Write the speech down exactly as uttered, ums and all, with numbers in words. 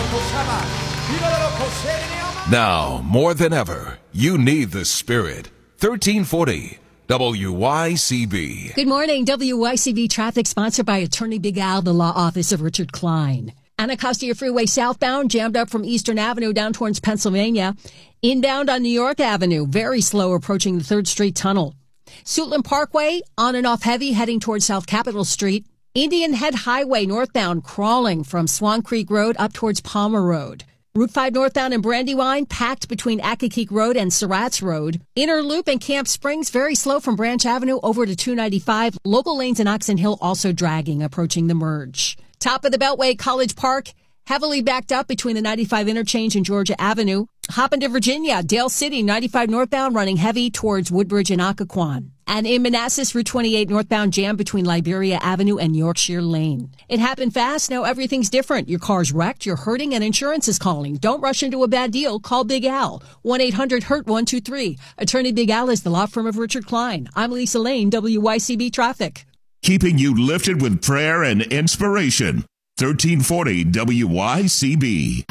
Now, more than ever, you need the Spirit. thirteen forty W Y C B. Good morning. W Y C B traffic sponsored by Attorney Big Al, the law office of Richard Klein. Anacostia Freeway southbound jammed up from Eastern Avenue down towards Pennsylvania. Inbound on New York Avenue, very slow approaching the third Street Tunnel. Suitland Parkway, on and off heavy heading towards South Capitol Street. Indian Head Highway northbound crawling from Swan Creek Road up towards Palmer Road. Route five northbound in Brandywine, packed between Accokeek Road and Surratt's Road. Inner Loop in Camp Springs, very slow from Branch Avenue over to two ninety-five. Local lanes in Oxon Hill also dragging, approaching the merge. Top of the Beltway, College Park, heavily backed up between the ninety-five interchange and Georgia Avenue. Hop into Virginia, Dale City, ninety-five northbound, running heavy towards Woodbridge and Occoquan. And in Manassas, Route twenty-eight northbound, jam between Liberia Avenue and Yorkshire Lane. It happened fast. Now everything's different. Your car's wrecked, you're hurting, and insurance is calling. Don't rush into a bad deal. Call Big Al. one eight hundred hurt one two three. Attorney Big Al is the law firm of Richard Klein. I'm Lisa Lane, W Y C B Traffic. Keeping you lifted with prayer and inspiration. thirteen forty W Y C B.